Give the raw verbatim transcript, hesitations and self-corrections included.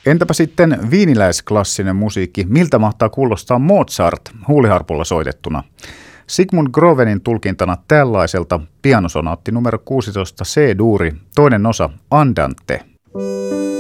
Entäpä sitten viiniläisklassinen musiikki? Miltä mahtaa kuulostaa Mozart huuliharpulla soitettuna? Sigmund Grovenin tulkintana tällaiselta pianosonaatti numero kuusitoista C-duuri, toinen osa Andante.